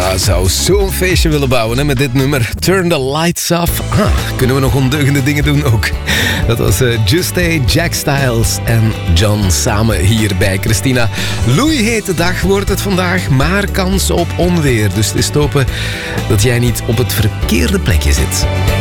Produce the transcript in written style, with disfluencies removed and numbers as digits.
Ja, zou zo'n feestje willen bouwen hè, met dit nummer. Turn the lights off. Kunnen we nog ondeugende dingen doen ook. Dat was Juste, Jack Styles en John samen hier bij Christina. Loeihete dag wordt het vandaag, maar kans op onweer. Dus het is te hopen dat jij niet op het verkeerde plekje zit.